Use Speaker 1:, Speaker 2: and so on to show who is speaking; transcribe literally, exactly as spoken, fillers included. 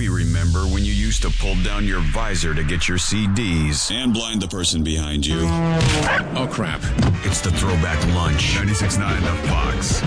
Speaker 1: you remember when you used to pull down your visor to get your C Ds.
Speaker 2: And blind the person behind you.
Speaker 1: Oh, crap. It's the Throwback Lunch. ninety-six point nine The Fox.